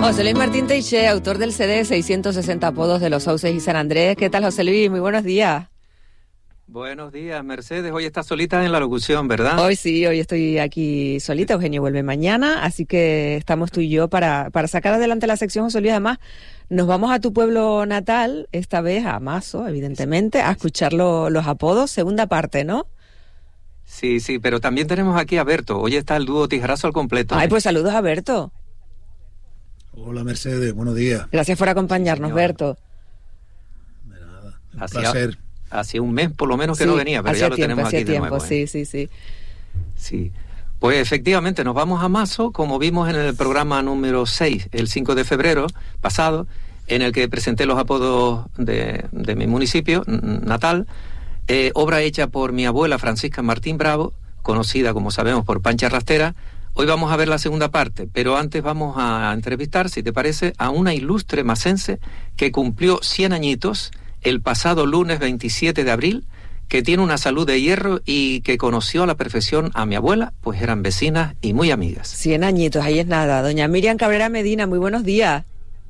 José Luis Martín Teixe, autor del CD 660 apodos de los Sauces y San Andrés. ¿Qué tal, José Luis? Muy buenos días. Buenos días, Mercedes. Hoy estás solita en la locución, ¿verdad? Hoy sí, hoy estoy aquí solita. Eugenio vuelve mañana, así que estamos tú y yo para sacar adelante la sección, José Luis. Además, nos vamos a tu pueblo natal, esta vez a Mazo, evidentemente, a escuchar los apodos, segunda parte, ¿no? Sí, pero también tenemos aquí a Berto. Hoy está el dúo Tijarazo al completo. Ay, pues saludos a Berto. Hola, Mercedes, buenos días. Gracias por acompañarnos, Sí, Berto. De nada, un placer. Hacía un mes por lo menos que no venía, pero ya lo tenemos aquí de nuevo. Sí. Sí. Pues efectivamente nos vamos a Mazo, como vimos en el programa número 6, el 5 de febrero pasado, en el que presenté los apodos de mi municipio natal, obra hecha por mi abuela Francisca Martín Bravo, conocida, como sabemos, por Pancha Rastera. Hoy vamos a ver la segunda parte, pero antes vamos a entrevistar, si te parece, a una ilustre macense que cumplió 100 añitos el pasado lunes 27 de abril, que tiene una salud de hierro y que conoció a la perfección a mi abuela, pues eran vecinas y muy amigas. 100 añitos, ahí es nada. Doña Miriam Cabrera Medina, muy buenos días.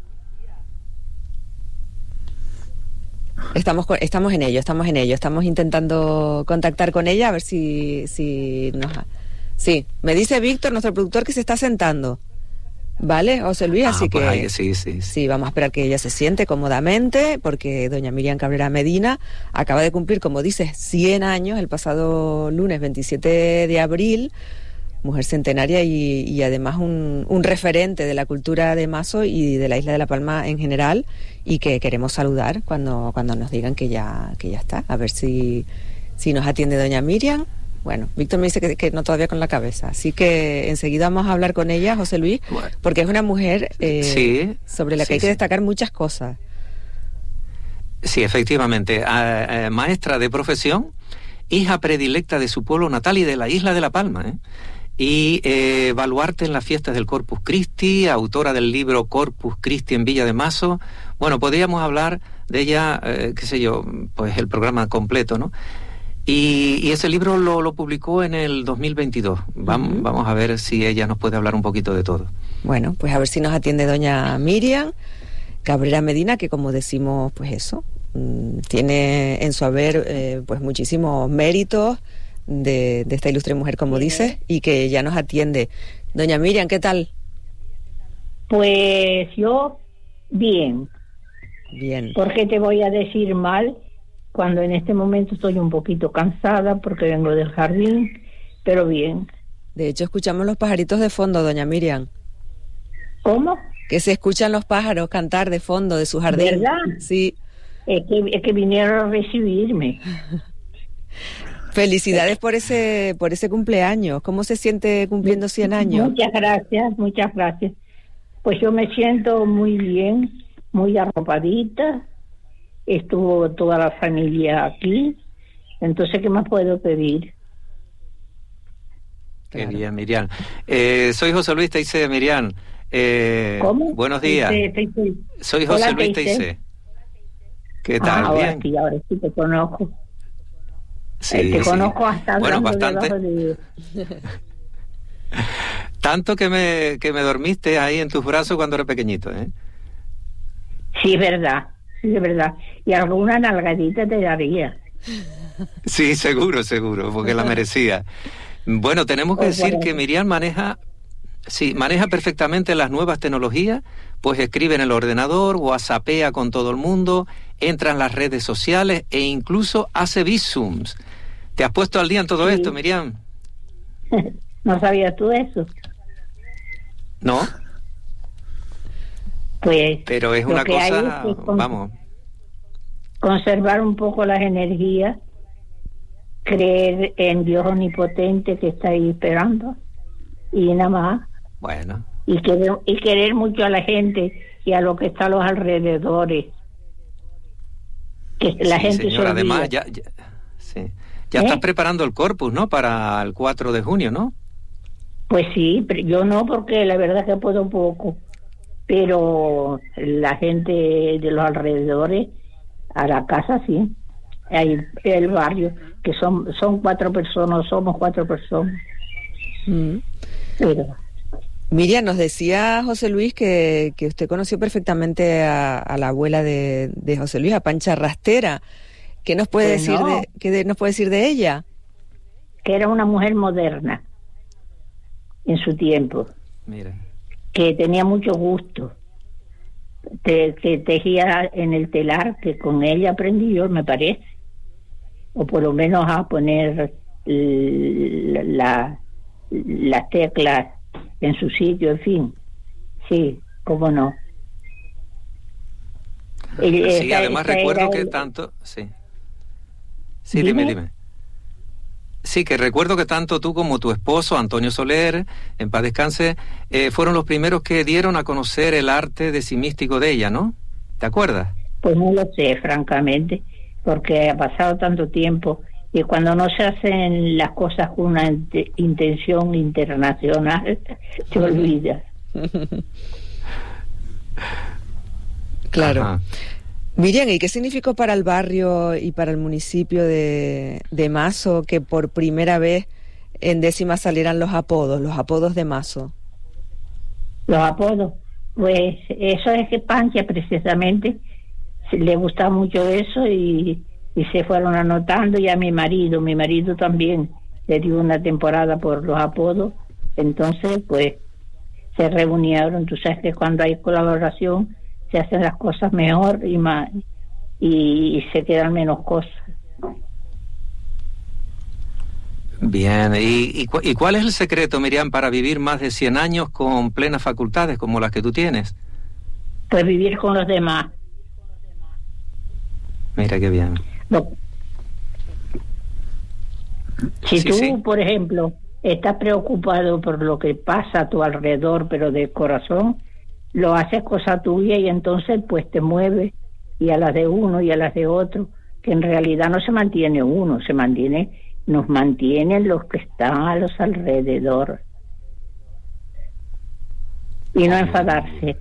Estamos en ello, estamos intentando contactar con ella, a ver si nos... Sí, me dice Víctor, nuestro productor, que se está sentando. ¿Vale, José Luis? Así pues que ahí, sí. Sí, vamos a esperar que ella se siente cómodamente, porque doña Miriam Cabrera Medina acaba de cumplir, como dices, 100 años el pasado lunes 27 de abril, mujer centenaria y además un referente de la cultura de Mazo y de la isla de La Palma en general, y que queremos saludar cuando nos digan que ya está. A ver si nos atiende doña Miriam. Bueno, Víctor me dice que no, todavía con la cabeza, así que enseguida vamos a hablar con ella, José Luis, porque es una mujer sobre la que hay que destacar muchas cosas. Sí, efectivamente, maestra de profesión, hija predilecta de su pueblo natal y de la isla de La Palma, y baluarte en las fiestas del Corpus Christi, autora del libro Corpus Christi en Villa de Mazo. Bueno, podríamos hablar de ella, pues el programa completo, ¿no? Y ese libro lo publicó en el 2022. Vamos a ver si ella nos puede hablar un poquito de todo. Bueno, pues a ver si nos atiende doña Miriam Cabrera Medina, que como decimos, pues eso, tiene en su haber pues muchísimos méritos de esta ilustre mujer, como dices, y que ya nos atiende. Doña Miriam, ¿qué tal? Pues yo, bien. Bien. ¿Por qué te voy a decir mal? Cuando en este momento estoy un poquito cansada porque vengo del jardín, pero bien. De hecho, escuchamos los pajaritos de fondo, doña Miriam. ¿Cómo? Que se escuchan los pájaros cantar de fondo de su jardín. ¿Verdad? Sí. Es que vinieron a recibirme. Felicidades por ese cumpleaños. ¿Cómo se siente cumpliendo 100 años? Muchas gracias. Pues yo me siento muy bien, muy arropadita. Estuvo toda la familia aquí, entonces ¿qué más puedo pedir? Qué bien, Miriam. Soy José Luis Teixe, Miriam. ¿Cómo? Buenos días. Soy José Hola, Luis Teixe. ¿Qué tal? Ahora Bien. ahora sí te conozco. Sí, te conozco hasta bueno, bastante. Tanto que me dormiste ahí en tus brazos cuando era pequeñito, ¿eh? Sí, es verdad. Y alguna nalgadita te daría. Sí, seguro, porque la merecía. Bueno, tenemos que decir que Miriam maneja perfectamente las nuevas tecnologías, pues escribe en el ordenador, whatsappea con todo el mundo, entra en las redes sociales e incluso hace bizums. ¿Te has puesto al día en todo esto, Miriam? ¿No sabías tú eso? ¿No? Pues, pero es una cosa, vamos. Conservar un poco las energías, creer en Dios omnipotente que está ahí esperando, y nada más. Bueno. Y querer mucho a la gente y a lo que está a los alrededores. Que la gente señora, se olvida. además, ya estás preparando el corpus, ¿no? Para el 4 de junio, ¿no? Pues sí, pero yo no, porque la verdad que puedo poco. Pero la gente de los alrededores, a la casa sí, hay el barrio, que somos 4 personas. Pero Miriam, nos decía José Luis que usted conoció perfectamente a la abuela de José Luis, a Pancha Rastera. ¿Qué nos puede nos puede decir de ella? Que era una mujer moderna en su tiempo. Mira. Que tenía mucho gusto. Que tejía en el telar, que con ella aprendí yo, me parece. O por lo menos a poner las teclas en su sitio, en fin. Sí, cómo no. Sí, además recuerdo que tanto... Sí, dime. Sí, que recuerdo que tanto tú como tu esposo, Antonio Soler, en paz descanse, fueron los primeros que dieron a conocer el arte decimístico de ella, ¿no? ¿Te acuerdas? Pues no lo sé, francamente, porque ha pasado tanto tiempo y cuando no se hacen las cosas con una intención internacional, te olvidas. Claro. Ajá. Miriam, ¿y qué significó para el barrio y para el municipio de Mazo que por primera vez en décima salieran los apodos de Mazo? Los apodos, pues eso es que Pancha precisamente le gustaba mucho eso y se fueron anotando, y a mi marido también le dio una temporada por los apodos, entonces pues se reunieron. Tú sabes que cuando hay colaboración se hacen las cosas mejor y más, y se quedan menos cosas. Bien, ¿y cuál es el secreto, Miriam, para vivir más de 100 años con plenas facultades como las que tú tienes? Pues vivir con los demás. Mira qué bien. Si tú, por ejemplo, estás preocupado por lo que pasa a tu alrededor, pero de corazón, lo haces cosa tuya y entonces pues te mueves, y a las de uno y a las de otro, que en realidad no se mantiene uno, nos mantienen los que están a los alrededor. Y no enfadarse.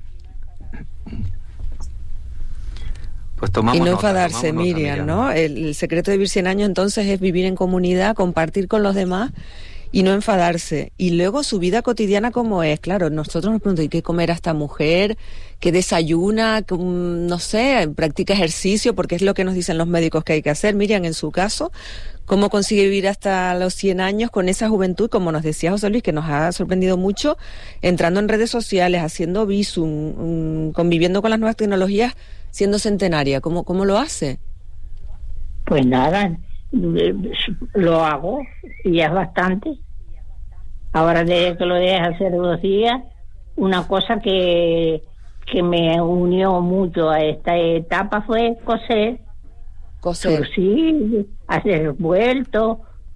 Pues tomamos y no nota, enfadarse, Miriam, ¿no? El secreto de vivir 100 años entonces es vivir en comunidad, compartir con los demás y no enfadarse. Y luego su vida cotidiana, ¿cómo es? Claro, nosotros nos preguntamos, ¿y qué comerá esta mujer? ¿Qué desayuna? No sé, practica ejercicio, porque es lo que nos dicen los médicos que hay que hacer. Miriam, en su caso, ¿cómo consigue vivir hasta los 100 años con esa juventud? Como nos decía José Luis, que nos ha sorprendido mucho, entrando en redes sociales, haciendo Bizum, conviviendo con las nuevas tecnologías, siendo centenaria. ¿Cómo lo hace? Pues nada, lo hago y es bastante. Ahora, desde que lo dejé hacer 2 días, una cosa que me unió mucho a esta etapa fue coser. Sí, hacer vueltos,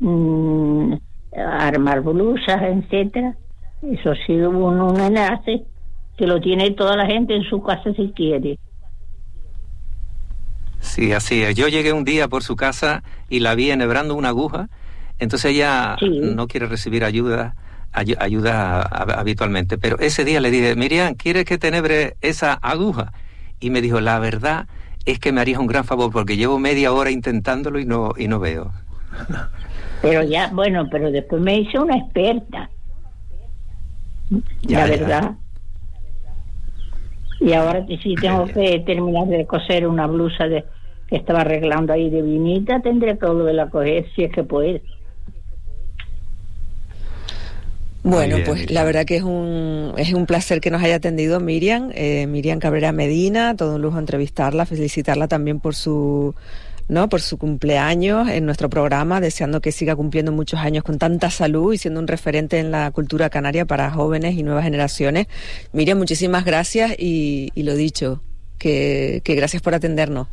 armar blusas, etcétera. Eso ha sido un enlace que lo tiene toda la gente en su casa si quiere. Sí, así es. Yo llegué un día por su casa y la vi enhebrando una aguja, entonces ella no quiere recibir ayuda habitualmente, pero ese día le dije, Miriam, ¿quieres que te enhebre esa aguja? Y me dijo, la verdad es que me harías un gran favor porque llevo media hora intentándolo y no veo. Pero después me hice una experta, la verdad. Y ahora sí tengo que terminar de coser una blusa que estaba arreglando ahí de vinita, tendré que volver a coger si es que puedo. Bueno, pues la verdad que es un placer que nos haya atendido Miriam Cabrera Medina, todo un lujo entrevistarla, felicitarla también por su cumpleaños en nuestro programa, deseando que siga cumpliendo muchos años con tanta salud y siendo un referente en la cultura canaria para jóvenes y nuevas generaciones. Miriam, muchísimas gracias y lo dicho, que gracias por atendernos.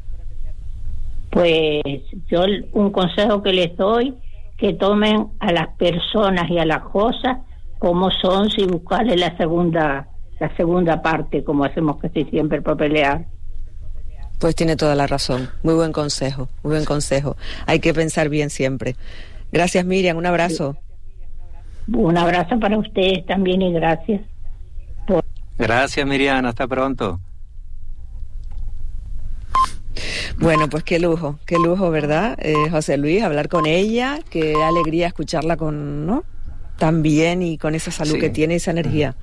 Pues yo un consejo que les doy, que tomen a las personas y a las cosas como son, sin buscarle la segunda parte, como hacemos casi siempre por pelear. Pues tiene toda la razón. Muy buen consejo. Hay que pensar bien siempre. Gracias, Miriam. Un abrazo. Un abrazo para ustedes también y gracias. Gracias, Miriam. Hasta pronto. Bueno, pues qué lujo, tan bien y con esa salud que tiene, esa energía.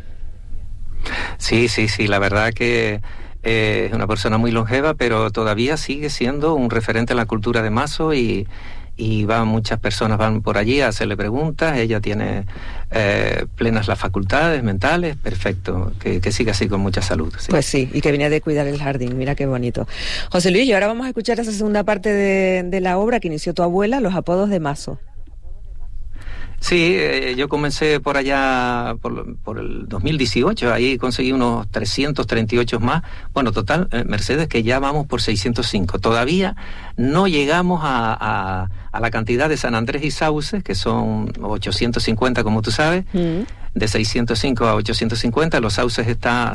Sí, la verdad que es una persona muy longeva, pero todavía sigue siendo un referente en la cultura de Mazo y muchas personas van por allí a hacerle preguntas. Ella tiene plenas las facultades mentales, perfecto, que siga así con mucha salud. Sí. Pues sí, y que viene de cuidar el jardín, mira qué bonito. José Luis, y ahora vamos a escuchar esa segunda parte de la obra que inició tu abuela, Los apodos de Mazo. Sí, yo comencé por allá, por el 2018, ahí conseguí unos 338 más. Bueno, total, Mercedes, que ya vamos por 605. Todavía no llegamos a la cantidad de San Andrés y Sauces, que son 850, como tú sabes. De 605 a 850, los Sauces está